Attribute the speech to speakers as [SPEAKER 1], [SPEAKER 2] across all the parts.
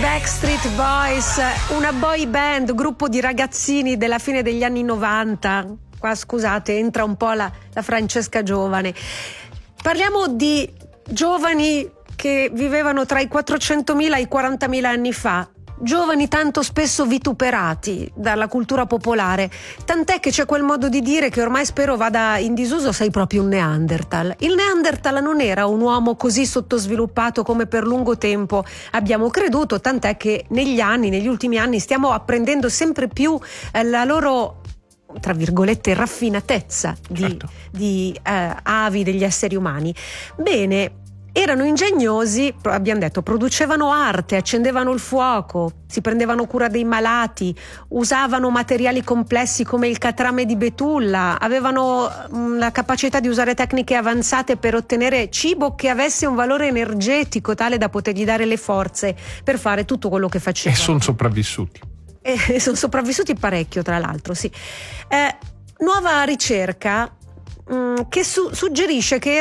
[SPEAKER 1] Backstreet Boys, una boy band, gruppo di ragazzini della fine degli anni 90. Qua scusate, entra un po' la Francesca giovane. Parliamo di giovani che vivevano tra i 400.000 e i 40.000 anni fa. Giovani tanto spesso vituperati dalla cultura popolare, tant'è che c'è quel modo di dire che ormai spero vada in disuso: sei proprio un Neanderthal. Il Neanderthal non era un uomo così sottosviluppato come per lungo tempo abbiamo creduto, tant'è che negli ultimi anni stiamo apprendendo sempre più la loro, tra virgolette, raffinatezza di avi degli esseri umani. Bene, erano ingegnosi, abbiamo detto, producevano arte, accendevano il fuoco, si prendevano cura dei malati, usavano materiali complessi come il catrame di betulla, avevano la capacità di usare tecniche avanzate per ottenere cibo che avesse un valore energetico tale da potergli dare le forze per fare tutto quello che facevano.
[SPEAKER 2] E sono sopravvissuti.
[SPEAKER 1] E sono sopravvissuti parecchio, tra l'altro, sì. Nuova ricerca che suggerisce che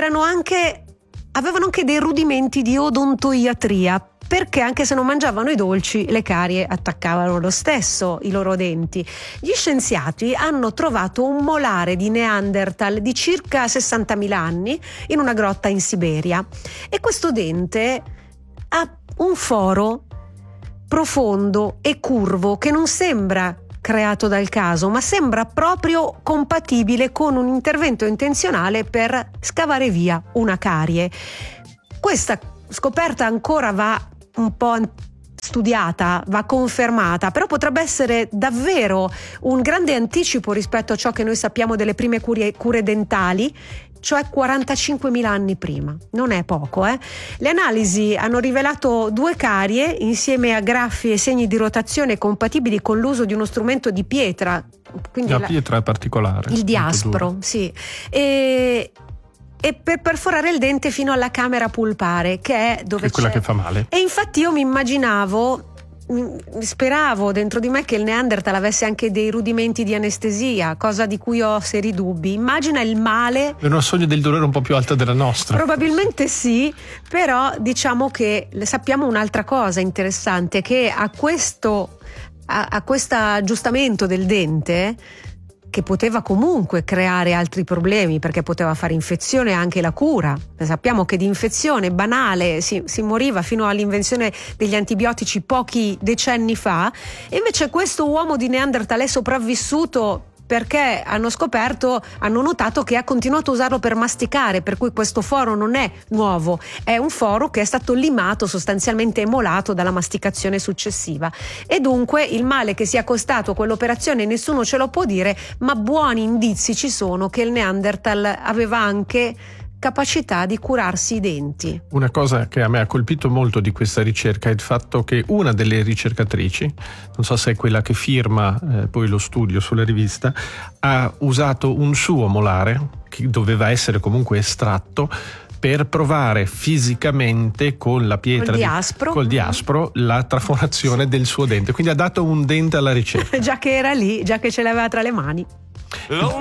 [SPEAKER 1] avevano anche dei rudimenti di odontoiatria, perché anche se non mangiavano i dolci, le carie attaccavano lo stesso i loro denti. Gli scienziati hanno trovato un molare di Neanderthal di circa 60.000 anni in una grotta in Siberia, e questo dente ha un foro profondo e curvo che non sembra creato dal caso, ma sembra proprio compatibile con un intervento intenzionale per scavare via una carie. Questa scoperta ancora va un po' studiata, va confermata, però potrebbe essere davvero un grande anticipo rispetto a ciò che noi sappiamo delle prime cure dentali, cioè 45.000 anni prima. Non è poco, eh? Le analisi hanno rivelato 2 carie insieme a graffi e segni di rotazione compatibili con l'uso di uno strumento di pietra. Quindi
[SPEAKER 2] la pietra è particolare.
[SPEAKER 1] Il diaspro, sì. E per perforare il dente fino alla camera pulpare, che è dove
[SPEAKER 2] è quella che fa male.
[SPEAKER 1] E infatti io speravo dentro di me che il Neanderthal avesse anche dei rudimenti di anestesia, cosa di cui ho seri dubbi. Immagina il male.
[SPEAKER 2] È una soglia del dolore un po' più alta della nostra.
[SPEAKER 1] Probabilmente sì, però diciamo che sappiamo un'altra cosa interessante, che a questo aggiustamento del dente, che poteva comunque creare altri problemi perché poteva fare infezione anche la cura. Sappiamo che di infezione banale si moriva fino all'invenzione degli antibiotici pochi decenni fa, e invece questo uomo di Neanderthal è sopravvissuto perché hanno notato che ha continuato a usarlo per masticare, per cui questo foro non è nuovo, è un foro che è stato limato, sostanzialmente emolato dalla masticazione successiva. E dunque il male che sia costato quell'operazione nessuno ce lo può dire, ma buoni indizi ci sono che il Neanderthal aveva anche capacità di curarsi i denti.
[SPEAKER 2] Una cosa che a me ha colpito molto di questa ricerca è il fatto che una delle ricercatrici, non so se è quella che firma poi lo studio sulla rivista, ha usato un suo molare che doveva essere comunque estratto per provare fisicamente con la pietra col diaspro la trasformazione del suo dente, quindi ha dato un dente alla ricerca.
[SPEAKER 1] Già che era lì, già che ce l'aveva tra le mani.